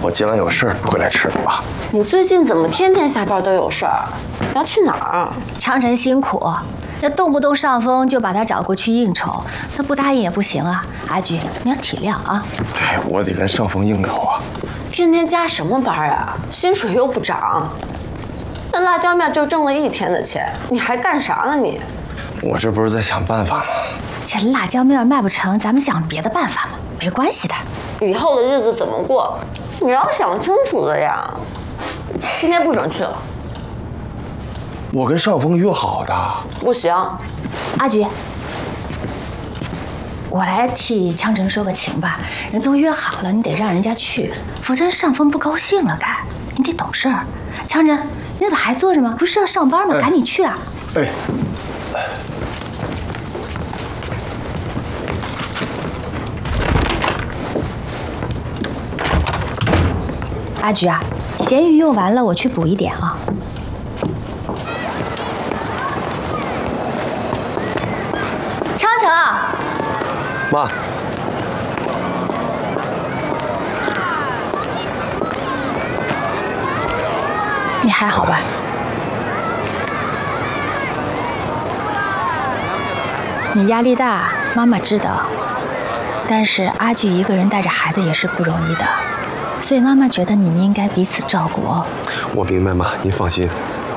我今晚有事儿回来吃啊。 你最近怎么天天下班都有事儿？你要去哪儿？ 长晨辛苦，那动不动上峰就把他找过去应酬，他不答应也不行啊。阿菊，你要体谅啊。 对，我得跟上峰应酬啊。 天天加什么班啊？薪水又不涨，那辣椒面就挣了1天的钱，你还干啥呢你？ 我这不是在想办法吗？ 这辣椒面卖不成，咱们想别的办法嘛，没关系的。 以后的日子怎么过，你要想清楚的呀。今天不准去了。 我跟上峰约好的。 不行。 阿菊，我来替昌晨说个情吧，人都约好了，你得让人家去，否则上峰不高兴了该，你得懂事儿。昌晨，你怎么还坐着吗？不是要上班吗？赶紧去啊！ 哎。 阿菊啊，咸鱼用完了，我去补一点啊。昌晨， 妈， 你还好吧？你压力大，妈妈知道。但是阿菊一个人带着孩子也是不容易的。所以妈妈觉得你们应该彼此照顾哦。 我明白，妈，您放心。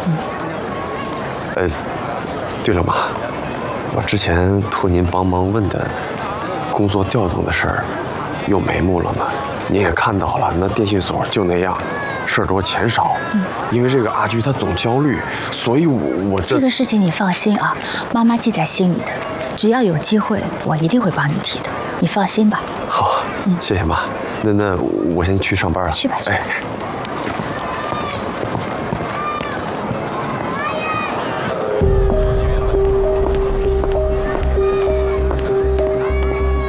对了，妈，我之前托您帮忙问的工作调动的事儿，有眉目了吗？您也看到了，那电信所就那样，事儿多钱少。因为这个阿菊她总焦虑，所以我这个事情你放心啊，妈妈记在心里的。只要有机会，我一定会帮你提的，你放心吧。 好，谢谢妈。那我先去上班了。 去吧。 哎。